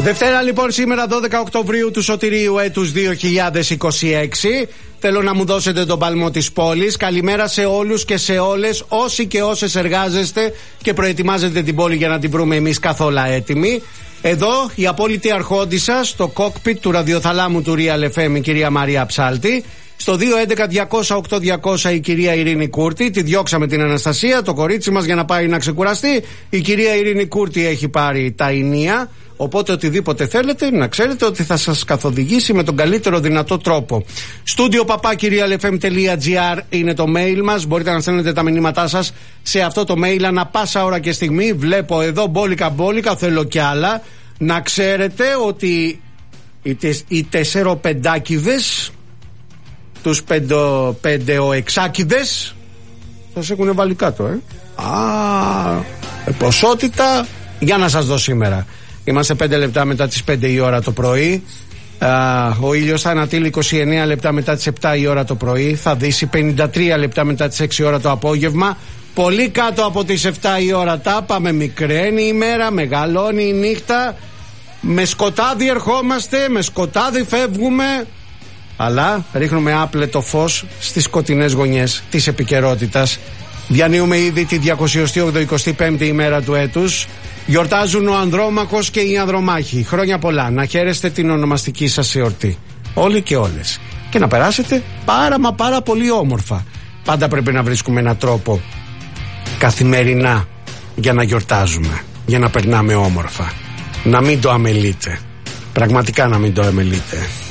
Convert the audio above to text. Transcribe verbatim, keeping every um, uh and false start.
Δευτέρα λοιπόν σήμερα δώδεκα Οκτωβρίου του Σωτηρίου έτους δύο χιλιάδες είκοσι έξι. Θέλω να μου δώσετε τον παλμό της πόλης. Καλημέρα σε όλους και σε όλες όσοι και όσες εργάζεστε και προετοιμάζετε την πόλη για να την βρούμε εμείς καθόλου έτοιμοι. Εδώ η απόλυτη αρχόντισσα στο κόκπιτ του ραδιοθαλάμου του Real εφ εμ, η κυρία Μαρία Ψάλτη. Στο δύο έντεκα διακόσια οκτώ διακόσια η κυρία Ειρήνη Κούρτη. Τη διώξαμε την Αναστασία, το κορίτσι μας, για να πάει να ξεκουραστεί. Η κυρία Ειρήνη Κούρτη έχει πάρει τα ηνία. Οπότε οτιδήποτε θέλετε να ξέρετε ότι θα σας καθοδηγήσει με τον καλύτερο δυνατό τρόπο. Στούντιο παπάκι real f m τελεία g r είναι το mail μας. Μπορείτε να στέλνετε τα μηνύματά σας σε αυτό το mail ανά πάσα ώρα και στιγμή. Βλέπω εδώ μπόλικα μπόλικα, θέλω κι άλλα. Να ξέρετε ότι οι, τε, οι τεσσεροπεντάκηδες, τους πεντο, πεντεοεξάκηδες σας έχουν βάλει κάτω, ε. Α, ε, ποσότητα για να σας δω σήμερα. Είμαστε πέντε λεπτά μετά τις πέντε η ώρα το πρωί. Α, ο ήλιος θα ανατείλει είκοσι εννέα λεπτά μετά τις επτά η ώρα το πρωί. Θα δύσει πενήντα τρία λεπτά μετά τις έξι η ώρα το απόγευμα. Πολύ κάτω από τις επτά η ώρα τα πάμε. Μικραίνει η μέρα, μεγαλώνει η νύχτα. Με σκοτάδι ερχόμαστε, με σκοτάδι φεύγουμε. Αλλά ρίχνουμε άπλετο φως στις σκοτεινές γωνιές της επικαιρότητας. Διανύουμε ήδη τη διακόσια ογδοηκοστή πέμπτη ημέρα του έτους. Γιορτάζουν ο Ανδρόμαχος και οι Ανδρομάχοι. Χρόνια πολλά. Να χαίρεστε την ονομαστική σας εορτή. Όλοι και όλες. Και να περάσετε πάρα μα πάρα πολύ όμορφα. Πάντα πρέπει να βρίσκουμε έναν τρόπο καθημερινά για να γιορτάζουμε. Για να περνάμε όμορφα. Να μην το αμελείτε. Πραγματικά να μην το αμελείτε.